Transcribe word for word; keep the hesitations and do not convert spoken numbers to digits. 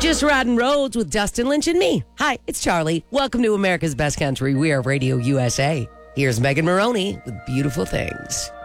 Just Riding Roads with Dustin Lynch and me. Hi, it's Charlie. Welcome to America's Best Country. We are Radio U S A. Here's Megan Maroney with Beautiful Things.